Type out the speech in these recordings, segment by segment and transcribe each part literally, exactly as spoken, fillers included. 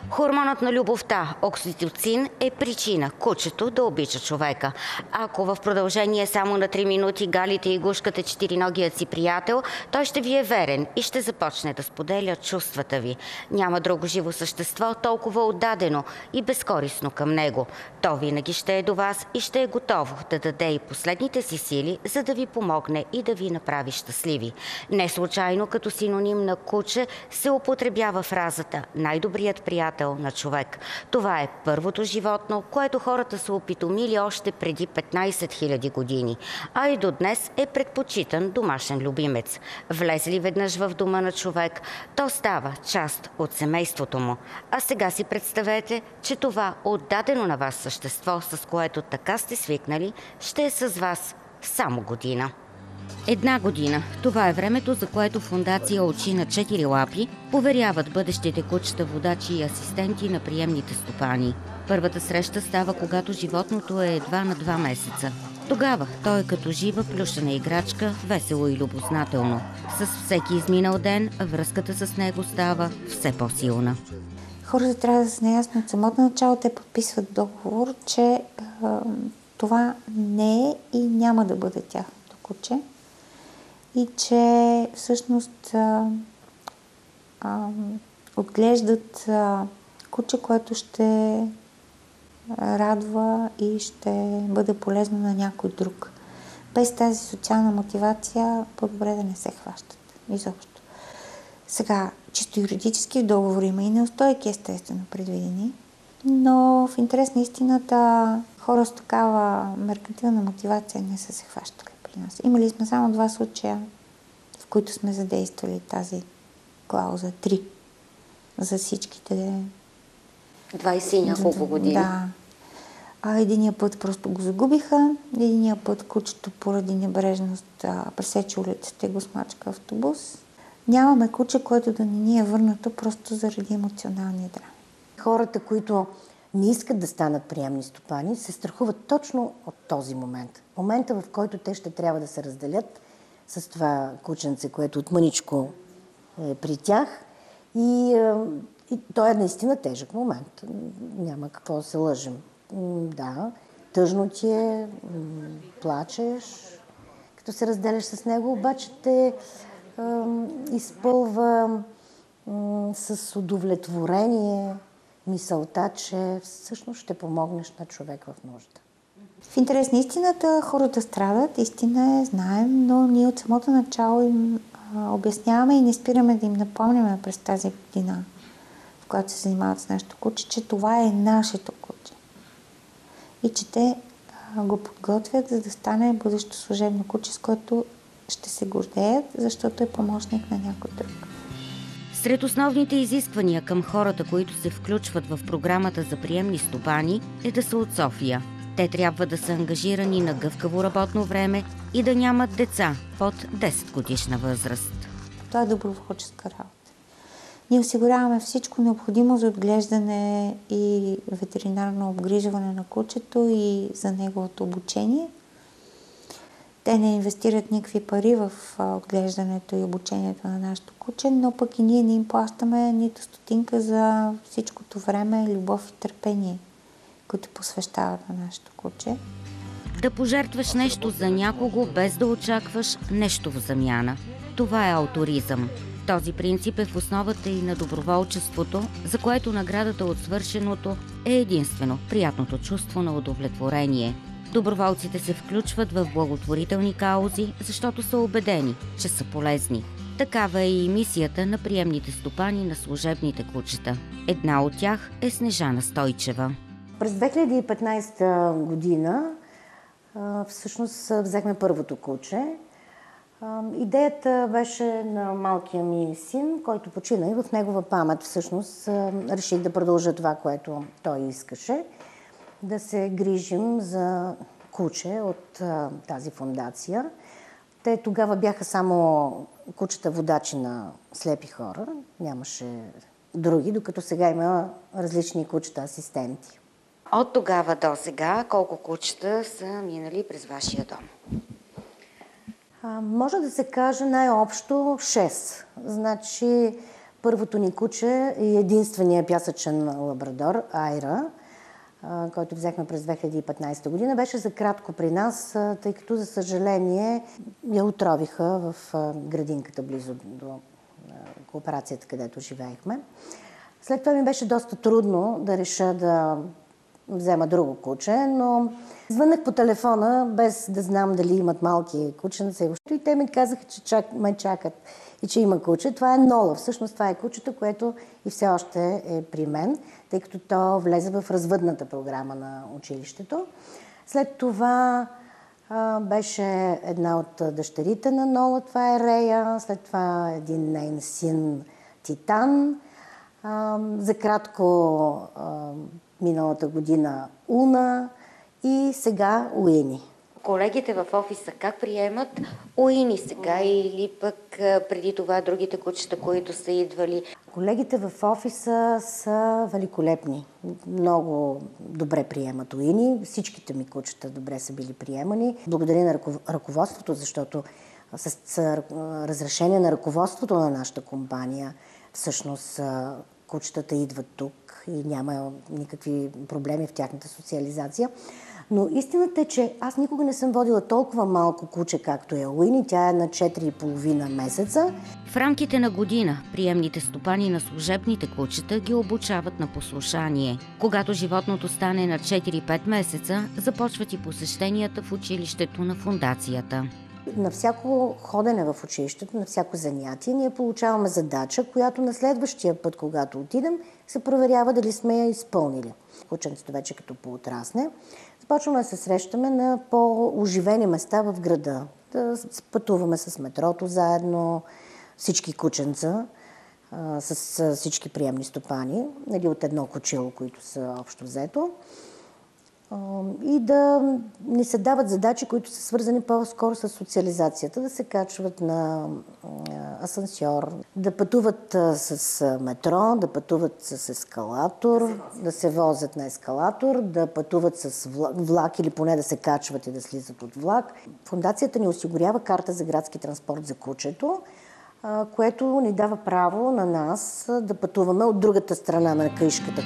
Хормонът на любовта, окситоцин, е причина кучето да обича човека. Ако в продължение само на три минути галите и гушкате четириногият си приятел, той ще ви е верен и ще започне да споделя чувствата ви. Няма друго живо същество толкова отдадено и безкорисно към него. То винаги ще е до вас и ще е готово да даде и последните си сили, за да ви помогне и да ви направи щастливи. Не случайно като синоним на куче се употребява фразата «най-добрият приятел на човек». Това е първото животно, което хората са опитомили още преди петнайсет хиляди години, а и до днес е предпочитан домашен любимец. Влезе ли веднъж в дома на човек, то става част от семейството му. А сега си представете, че това отдадено на вас същество, с което така сте свикнали, ще е с вас само година. Една година. Това е времето, за което фондация Очи на четири лапи поверяват бъдещите кучета, водачи и асистенти на приемните стопани. Първата среща става, когато животното е едва на два месеца. Тогава той е като жива плюшена играчка, весело и любознателно. С всеки изминал ден връзката с него става все по-силна. Хората трябва да са наясно от самото начало, те подписват договор, че е, това не е и няма да бъде тяхното куче. И че всъщност а, а, отглеждат а, куче, което ще радва и ще бъде полезно на някой друг. Без тази социална мотивация по-добре да не се хващат изобщо. Сега, чисто юридически в договор има и неустойки, естествено предвидени, но в интерес на истината хора с такава меркантилна мотивация не са се хващали при нас. Имали сме само два случая, в които сме задействали тази клауза. Три. За всичките. двайсет и няколко години. Да. А единия път просто го загубиха, единия път кучето поради небрежност пресече улицата и го смачка автобус. Нямаме куче, което да не ни е върнато просто заради емоционалния драм. Хората, които не искат да станат приемни стопани, се страхуват точно от този момент. Момента, в който те ще трябва да се разделят с това кученце, което от мъничко е при тях. И, и той е наистина тежък момент. Няма какво да се лъжим. Да, тъжно ти е, плачеш, като се разделяш с него, обаче те е, изпълва е, с удовлетворение мисълта, че всъщност ще помогнеш на човек в нужда. В интерес на истината хората страдат, истина е, знаем, но ние от самото начало им а, обясняваме и не спираме да им напомняме през тази година, в която се занимават с нашето куче, че това е нашето куче. И че те а, го подготвят, за да стане бъдещо служебно куче, с което ще се гордеят, защото е помощник на някой друг. Сред основните изисквания към хората, които се включват в програмата за приемни стопани, е да са от София. Те трябва да са ангажирани на гъвкаво работно време и да нямат деца под десет годишна възраст. Това е доброволческа работа. Ние осигуряваме всичко необходимо за отглеждане и ветеринарно обгрижване на кучето и за неговото обучение. Те не инвестират никакви пари в отглеждането и обучението на нашето куче, но пък и ние не им плащаме нито стотинка за всичкото време, любов и търпение, които посвещават на нашето куче. Да пожертваш нещо за някого, без да очакваш нещо в замяна. Това е ауторизъм. Този принцип е в основата и на доброволчеството, за което наградата от свършеното е единствено приятното чувство на удовлетворение. Доброволците се включват в благотворителни каузи, защото са убедени, че са полезни. Такава е и мисията на приемните стопани на служебните кучета. Една от тях е Снежана Стойчева. През две хиляди и петнайсета година всъщност взехме първото куче. Идеята беше на малкия ми син, който почина и в негова памет всъщност реших да продължа това, което той искаше. Да се грижим за куче от а, тази фондация. Те тогава бяха само кучета водачи на слепи хора. Нямаше други, докато сега има различни кучета асистенти. От тогава до сега колко кучета са минали през вашия дом? А, може да се каже най-общо шест. Значи Първото ни куче е единствения пясъчен лабрадор, Айра, който взехме през две хиляди и петнадесета година. Беше за кратко при нас, тъй като, за съжаление, я отровиха в градинката близо до кооперацията, където живеехме. След това ми беше доста трудно да реша да взема друго куче, но звъннах по телефона, без да знам дали имат малки кученца и въобще. И те ми казаха, че чак, ме чакат и че има куче. Това е Нола. Всъщност това е кучето, което и все още е при мен, тъй като то влезе в развъдната програма на училището. След това а, беше една от дъщерите на Нола, това е Рея. След това един нейн син Титан. А, за кратко а, миналата година Уна и сега Уини. Колегите в офиса как приемат Уини сега или пък преди това другите кучета, които са идвали? Колегите в офиса са великолепни. Много добре приемат Уини. Всичките ми кучета добре са били приемани. Благодаря на ръководството, защото с разрешение на ръководството на нашата компания всъщност кучетата идват тук и няма никакви проблеми в тяхната социализация. Но истината е, че аз никога не съм водила толкова малко куче, както е Уини. Тя е на четири и половина месеца. В рамките на година приемните стопани на служебните кучета ги обучават на послушание. Когато животното стане на четири-пет месеца, започват и посещенията в училището на фондацията. На всяко ходене в училището, на всяко занятие, ние получаваме задача, която на следващия път, когато отидем, се проверява дали сме я изпълнили. Кученцето вече като поотрасне. Започваме да се срещаме на по-оживени места в града. Да пътуваме с метрото заедно, всички кученца, с, с всички приемни стопани, нали, от едно кучило, които са общо взето. И да ни се дават задачи, които са свързани по-скоро с социализацията, да се качват на асансьор, да пътуват с метро, да пътуват с ескалатор, да се возят на ескалатор, да пътуват с влак или поне да се качват и да слизат от влак. Фондацията ни осигурява карта за градски транспорт за кучето, което ни дава право на нас да пътуваме от другата страна на къишката.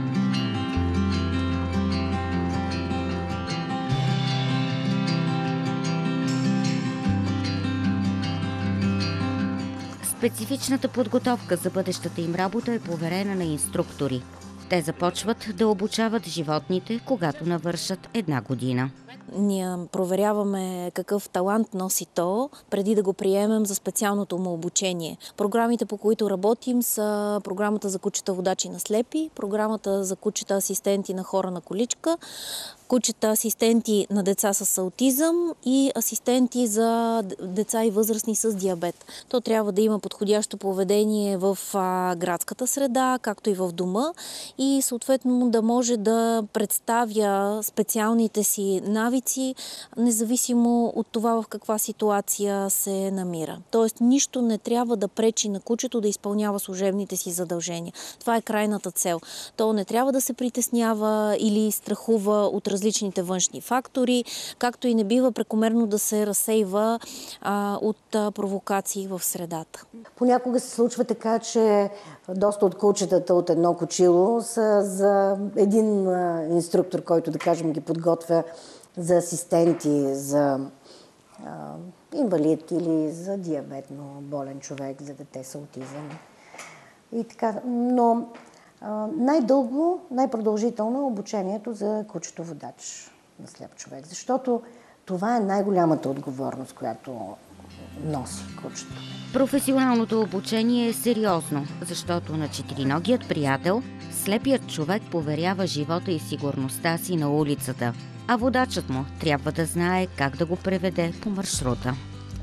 Специфичната подготовка за бъдещата им работа е поверена на инструктори. Те започват да обучават животните, когато навършат една година. Ние проверяваме какъв талант носи то, преди да го приемем за специалното му обучение. Програмите, по които работим, са програмата за кучета водачи на слепи, програмата за кучета асистенти на хора на количка, кучета асистенти на деца с аутизъм и асистенти за деца и възрастни с диабет. То трябва да има подходящо поведение в а, градската среда, както и в дома, и съответно да може да представя специалните си навици, независимо от това в каква ситуация се намира. Тоест нищо не трябва да пречи на кучето да изпълнява служебните си задължения. Това е крайната цел. То не трябва да се притеснява или страхува от различните външни фактори, както и не бива прекомерно да се разсейва а, от а, провокации в средата. Понякога се случва така, че доста от кучетата от едно кучило са за един а, инструктор, който, да кажем, ги подготвя за асистенти, за а, инвалид или за диабетно болен човек, за дете с аутизъм. И така, но най-дълго, най-продължително е обучението за кучето водач на сляп човек, защото това е най-голямата отговорност, която носи кучето. Професионалното обучение е сериозно, защото на четириногият приятел слепият човек поверява живота и сигурността си на улицата, а водачът му трябва да знае как да го преведе по маршрута.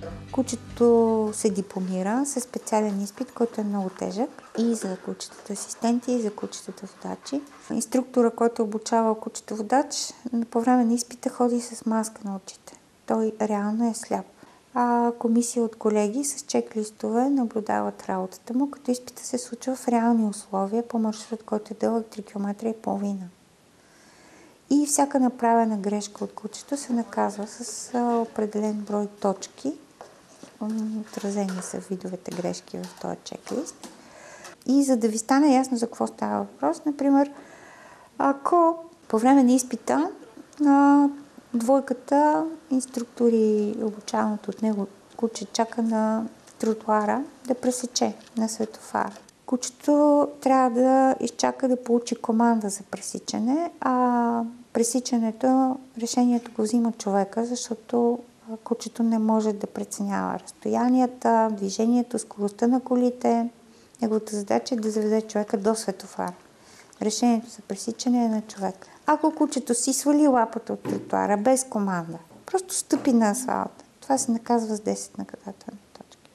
Кучето се дипломира със специален изпит, който е много тежък и за кучетата асистенти, и за кучетата водачи. Инструктора, който обучава кучето водач, по време на изпита ходи с маска на очите. Той реално е сляп. А комисия от колеги с чек-листове наблюдават работата му, като изпита се случва в реални условия по маршрут, който е дълъг три километра и половина. И всяка направена грешка от кучето се наказва с определен брой точки. Отразени са видовете грешки в този чек-лист. И за да ви стане ясно за какво става въпрос, например, ако по време на изпита на двойката, инструктор и обучаваното от него куче чака на тротуара да пресече на светофара. Кучето трябва да изчака да получи команда за пресичане, а пресичането, решението го взима човека, защото кучето не може да преценява разстоянията, движението, скоростта на колите. Неговата задача е да заведе човека до светофара. Решението за пресичане е на човек. Ако кучето си свали лапата от тротуара без команда, просто стъпи на асфалта, това се наказва с десет наказателни точки.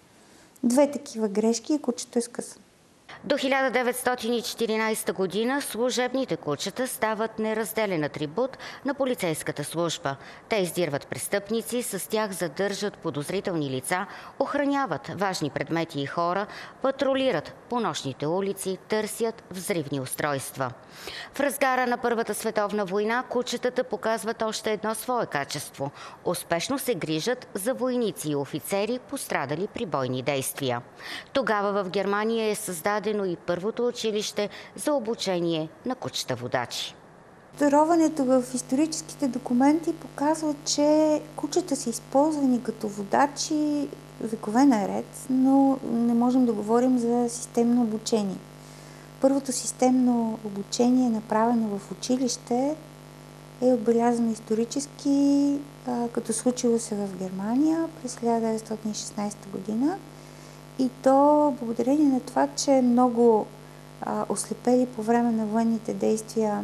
Две такива грешки и кучето е скъсано. До хиляда деветстотин и четиринадесета година служебните кучета стават неразделен атрибут на полицейската служба. Те издирват престъпници, с тях задържат подозрителни лица, охраняват важни предмети и хора, патрулират по нощните улици, търсят взривни устройства. В разгара на Първата световна война кучетата показват още едно свое качество. Успешно се грижат за войници и офицери, пострадали при бойни действия. Тогава в Германия е създаден и първото училище за обучение на кучета-водачи. Дароването в историческите документи показва, че кучета са използвани като водачи векове наред, но не можем да говорим за системно обучение. Първото системно обучение, направено в училище, е отбелязано исторически, като случило се в Германия през хиляда деветстотин и шестнадесета година. И то благодарение на това, че много а, ослепели по време на военните действия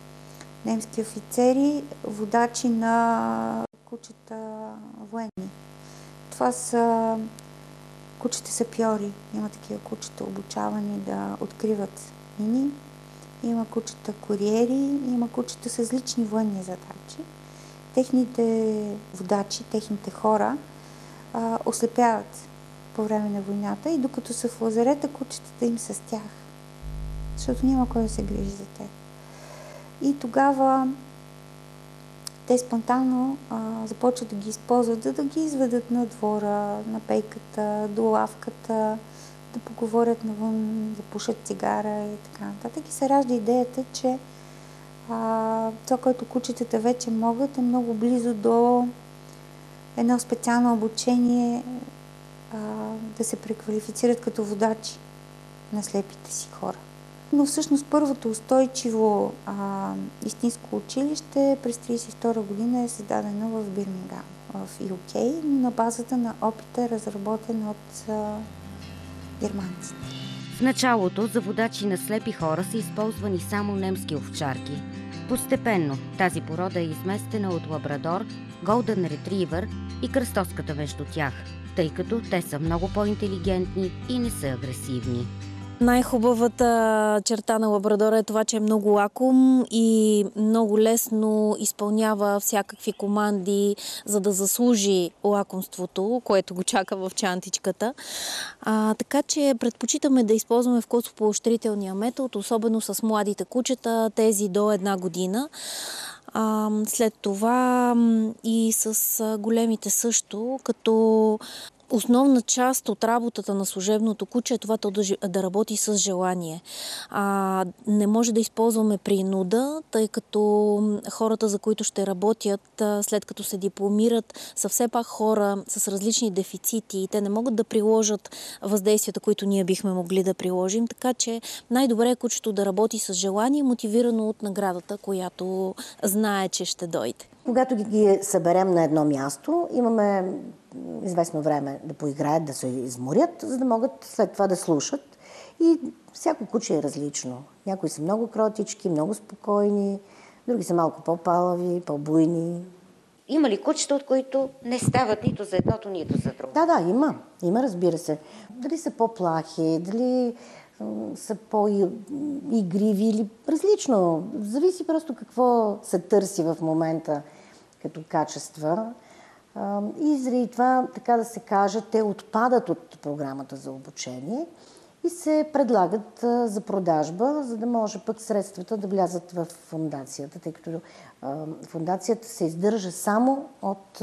немски офицери, водачи на кучета военни. Това са кучета сапьори. Има такива кучета обучавани да откриват мини. Има кучета куриери, има кучета с различни военни задачи. Техните водачи, техните хора а, ослепяват по време на войната и докато са в лазарета, кучетата им са с тях. Защото няма кой да се грижи за тях. И тогава те спонтанно а, започват да ги използват, да, да ги изведат на двора, на пейката, до лавката, да поговорят навън, да пушат цигара и така нататък. И се ражда идеята, че а, това, което кучетата вече могат, е много близо до едно специално обучение, да се преквалифицират като водачи на слепите си хора. Но всъщност първото устойчиво а, истинско училище през хиляда деветстотин тридесет и втора година е създадено в Бирмингам, в Ю Кей, на базата на опита, разработен от а, германците. В началото за водачи на слепи хора са използвани само немски овчарки. Постепенно тази порода е изместена от лабрадор, голден ретривър и кръстоската между тях, тъй като те са много по-интелигентни и не са агресивни. Най-хубавата черта на лабрадора е това, че е много лаком и много лесно изпълнява всякакви команди, за да заслужи лакомството, което го чака в чантичката. А, така че предпочитаме да използваме вкусово-поощрителния метод, особено с младите кучета, тези до една година. А, след това и с големите също, като основна част от работата на служебното куче е това то да, да работи с желание. А, не може да използваме принуда, тъй като хората, за които ще работят след като се дипломират, са все пак хора с различни дефицити и те не могат да приложат въздействията, които ние бихме могли да приложим. Така че най-добре е кучето да работи с желание, мотивирано от наградата, която знае, че ще дойде. Когато ги съберем на едно място, имаме известно време да поиграят, да се изморят, за да могат след това да слушат. И всяко куче е различно. Някои са много кротички, много спокойни, други са малко по-палави, по-буйни. Има ли кучета, от които не стават нито за едното, нито за друго? Да, да, има. Има, разбира се. Дали са по-плахи, дали са по-игриви или различно. Зависи просто какво се търси в момента като качества. И заради това, така да се каже, те отпадат от програмата за обучение и се предлагат за продажба, за да може пък средствата да влязат в фондацията, тъй като фондацията се издържа само от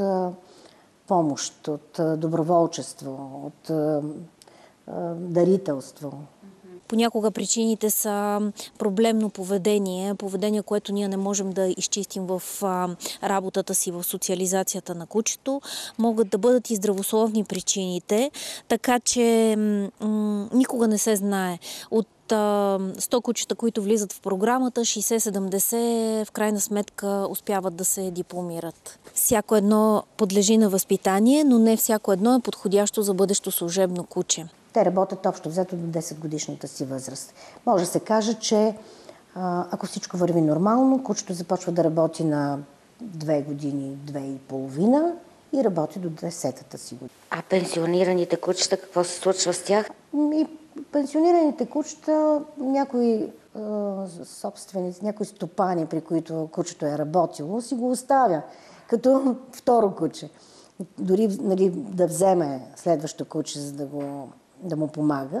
помощ, от доброволчество, от дарителство. Понякога причините са проблемно поведение, поведение, което ние не можем да изчистим в а, работата си, в социализацията на кучето. Могат да бъдат и здравословни причините, така че м- никога не се знае. От сто кучета, които влизат в програмата, шейсет-седемдесет в крайна сметка успяват да се дипломират. Всяко едно подлежи на възпитание, но не всяко едно е подходящо за бъдещо служебно куче. Те работят общо взето до десет годишната си възраст. Може да се каже, че ако всичко върви нормално, кучето започва да работи на две години, две и половина и работи до десетата си година. А пенсионираните кучета, какво се случва с тях? И пенсионираните кучета, някои е, собственици, някои стопани, при които кучето е работило, си го оставя като второ куче. Дори нали, да вземе следващо куче, за да, го, да му помага,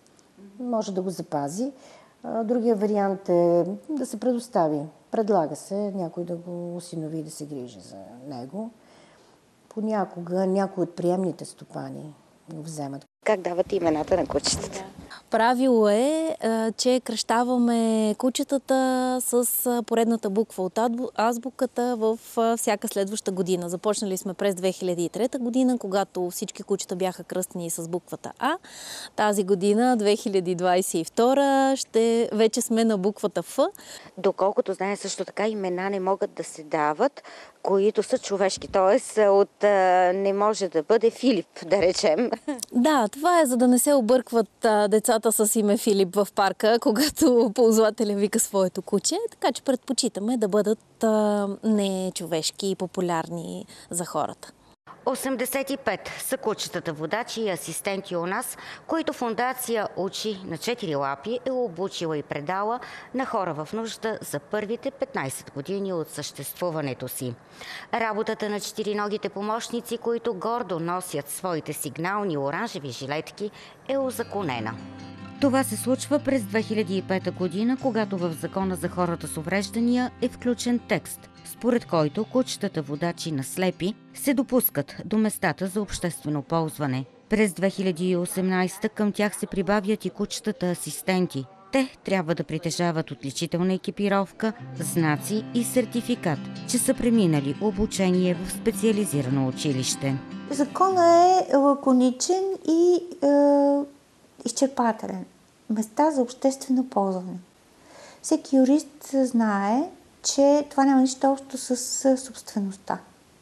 може да го запази. Другия вариант е да се предостави. Предлага се някой да го осинови и да се грижи за него. Понякога някои от приемните стопани го вземат. Как дават имената на кучетата? Правило е, че кръщаваме кучетата с поредната буква от азбуката в всяка следваща година. Започнали сме през две хиляди и трета година, когато всички кучета бяха кръстени с буквата А. Тази година, две хиляди двадесет и втора, ще вече сме на буквата Ф. Доколкото знае, също така имена не могат да се дават, които са човешки. Тоест, от не може да бъде Филип, да речем. Да, това е за да не се объркват а, децата с име Филип в парка, когато ползвателя вика своето куче, така че предпочитаме да бъдат а, не човешки и популярни за хората. осемдесет и пет са кучетата водачи и асистенти у нас, които фондация Учи на четири лапи е обучила и предала на хора в нужда за първите петнадесет години от съществуването си. Работата на четириногите помощници, които гордо носят своите сигнални оранжеви жилетки, е узаконена. Това се случва през две хиляди и пета година, когато в Закона за хората с увреждания е включен текст, според който кучетата водачи на слепи се допускат до местата за обществено ползване. През две хиляди и осемнадесета към тях се прибавят и кучетата асистенти. Те трябва да притежават отличителна екипировка, знаци и сертификат, че са преминали обучение в специализирано училище. Законът е лаконичен и е, изчерпателен. Места за обществено ползване. Всеки юрист знае, че това няма нищо общо с собствеността.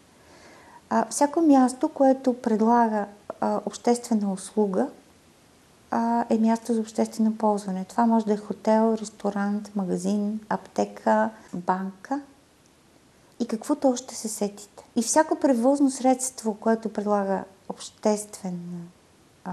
А, всяко място, което предлага а, обществена услуга, а, е място за обществено ползване. Това може да е хотел, ресторант, магазин, аптека, банка и каквото още се сетите. И всяко превозно средство, което предлага обществена а,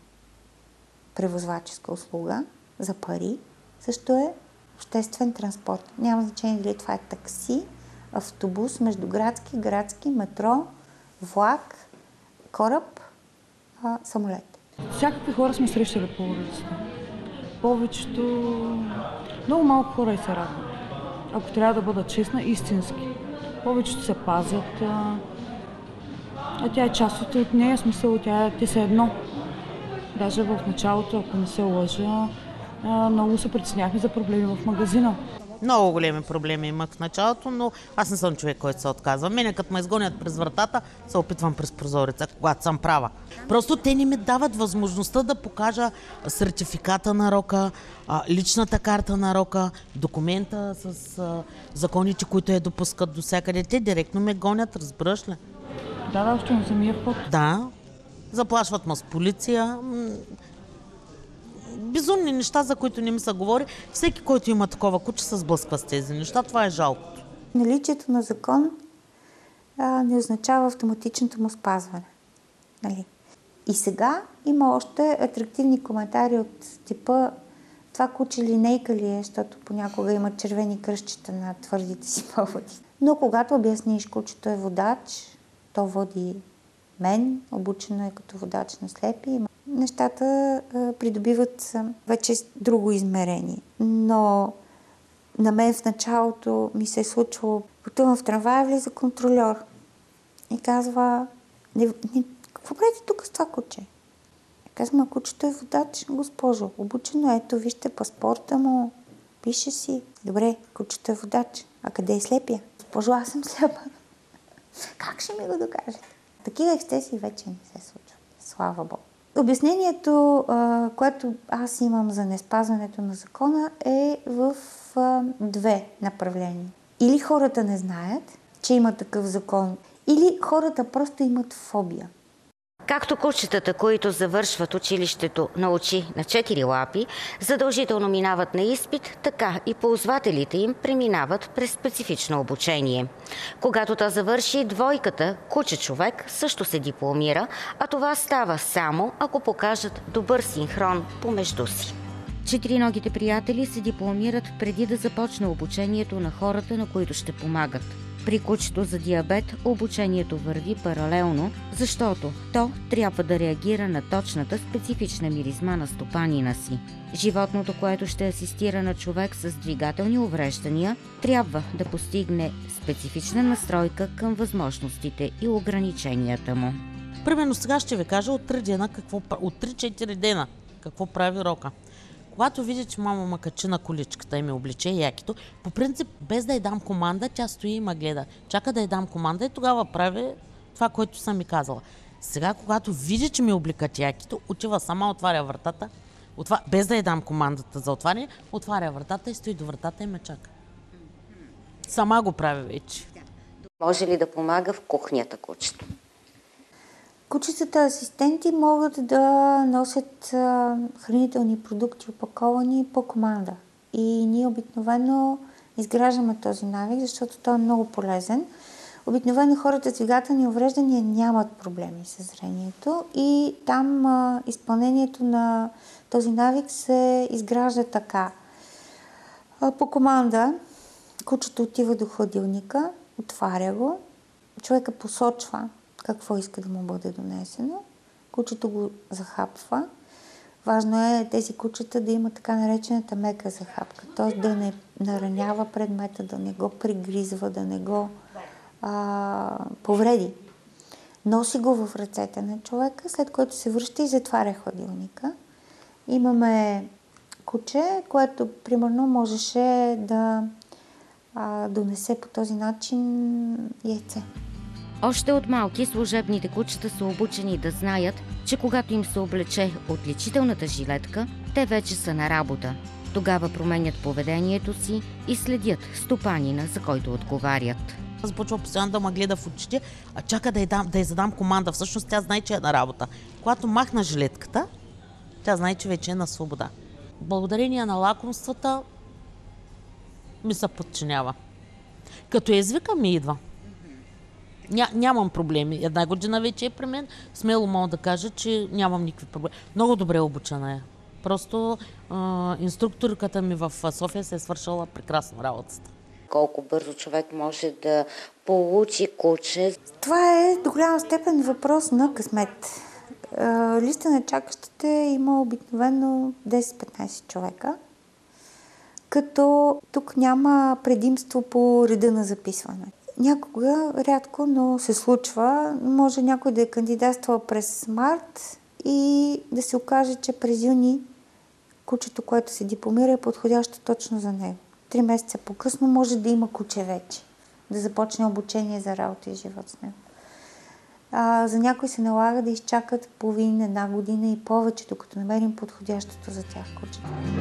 превозваческа услуга за пари, също е обществен транспорт. Няма значение дали това е такси, автобус, междуградски, градски, метро, влак, кораб, а, самолет. Всякакви хора сме срещали по улицата. Повечето... Много малко хора и се радват. Ако трябва да бъда честна, истински. Повечето се пазят. А, а тя е част от нея, смисъл, тя е, те са едно. Даже в началото, ако не се лъжа, много се притесняхме за проблеми в магазина. Много големи проблеми имах в началото, но аз не съм човек, който се отказва. Мене като ме изгонят през вратата, се опитвам през прозореца, когато съм права. Просто те не ми дават възможността да покажа сертификата на рока, личната карта на рока, документа с законите, които я допускат до всякъде. Те директно ме гонят, разбираш ли? Да, да, още на самия вход. Да, заплашват ме с полиция. Безумни неща, за които не ми се говори. Всеки, който има такова куче, се сблъсква с тези неща. Това е жалкото. Наличието на закон а, не означава автоматичното му спазване. Нали? И сега има още атрактивни коментари от типа това куче линейка ли е, защото понякога има червени кръстчета на твърдите си поводи. Но когато обясниш, кучето е водач, то води мен, обучено е като водач на слепи, нещата а, придобиват а, вече друго измерение. Но на мен в началото ми се е случвало, пътувам в трамвая, влиза контрольор и казва, не, не, какво правите тук с това куче? Казвам, кучето е водач, госпожо. Обучено, ето, вижте паспорта му. Пише си. Добре, кучето е водач. А къде е слепия? Госпожо, аз съм сляпа. Как ще ми го докажете? Такива ексцесии вече не се случват. Слава Богу. Обяснението, което аз имам за неспазването на закона, е в две направления. Или хората не знаят, че има такъв закон, или хората просто имат фобия. Както кучетата, които завършват училището на очи на четири лапи, задължително минават на изпит, така и ползвателите им преминават през специфично обучение. Когато то завърши, двойката куче-човек също се дипломира, а това става само ако покажат добър синхрон помежду си. Четириногите приятели се дипломират преди да започне обучението на хората, на които ще помагат. При кучето за диабет обучението върви паралелно, защото то трябва да реагира на точната специфична миризма на стопанина си. Животното, което ще асистира на човек с двигателни увреждания, трябва да постигне специфична настройка към възможностите и ограниченията му. Примерно сега ще ви кажа от три дена, какво, от три-четири дена какво прави Рока. Когато видя, че мама ма качи на количката и ми облече якито, по принцип, без да й дам команда, тя стои и ма гледа. Чака да й дам команда и тогава прави това, което съм ми казала. Сега, когато види, че ми облекат якито, отива сама, отваря вратата, отва... без да й дам командата за отваряне, отваря вратата и стои до вратата и ме чака. Сама го прави вече. Може ли да помага в кухнята кучето? Кучетата асистенти могат да носят а, хранителни продукти, опаковани по команда. И ние обикновено изграждаме този навик, защото той е много полезен. Обикновено хората с двигателни увреждания нямат проблеми с зрението и там а, изпълнението на този навик се изгражда така. А, по команда кучето отива до хладилника, отваря го, човека посочва какво иска да му бъде донесено. Кучето го захапва. Важно е тези кучета да има така наречената мека захапка, т.е. да не наранява предмета, да не го пригризва, да не го а, повреди. Носи го в ръцете на човека, след което се връща и затваря хладилника. Имаме куче, което примерно можеше да а, донесе по този начин яйце. Още от малки служебните кучета са обучени да знаят, че когато им се облече отличителната жилетка, те вече са на работа. Тогава променят поведението си и следят стопанина, за който отговарят. Започва постоянно да ме гледа в очите, а чака да й, дам, да й задам команда. Всъщност тя знае, че е на работа. Когато махна жилетката, тя знае, че вече е на свобода. Благодарение на лакомствата ми се подчинява. Като я извика, ми идва. Ня, нямам проблеми. Една година вече е при мен. Смело мога да кажа, че нямам никакви проблеми. Много добре обучена е. Просто а, инструкторката ми в София се е свършила прекрасно работата. Колко бързо човек може да получи куче? Това е до голяма степен въпрос на късмет. Листа на чакащите има обикновено десет-петнайсет човека, като тук няма предимство по реда на записване. Някога, рядко, но се случва, може някой да е кандидатствал през март и да се окаже, че през юни кучето, което се дипломира, е подходящо точно за него. Три месеца по-късно може да има куче вече, да започне обучение за работа и живот с него. А, за някой се налага да изчакат половин една година и повече, докато намерим подходящото за тях куче.